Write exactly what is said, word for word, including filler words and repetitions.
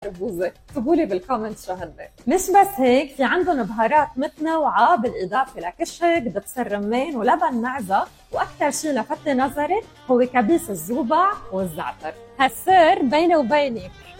خربوزة؟ اكتبوا لي بالكومنت شو هن. مش بس هيك، في عندهم بهارات متنوعة بالإضافة لكشك، دبس الرمان ولبن معزة، وأكثر شيء لفت نظري هو كبيس الزوبع والزعتر. هالسر بيني وبينك